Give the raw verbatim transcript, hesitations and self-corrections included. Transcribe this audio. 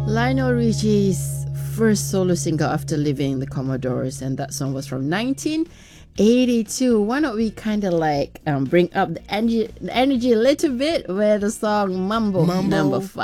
Lionel Richie's first solo single after leaving the Commodores, and that song was from nineteen eighty-two. Why don't we kind of like um, bring up the energy, the energy a little bit with the song Mambo, Mambo. Number Five.